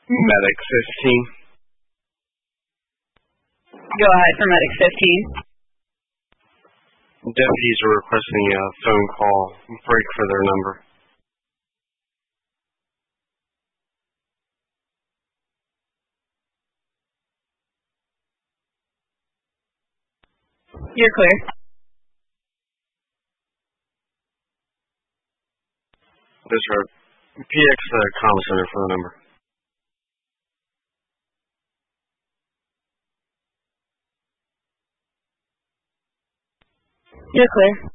Medic 15. Go ahead for Medic 15. Deputies are requesting a phone call break for their number. You're clear. Yes, sir. PX the comm center for the number. You're clear.